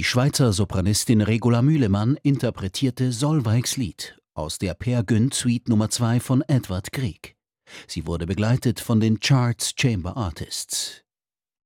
Die Schweizer Sopranistin Regula Mühlemann interpretierte Solveigs Lied aus der Peer Gynt Suite Nummer 2 von Edvard Grieg. Sie wurde begleitet von den Charts Chamber Artists.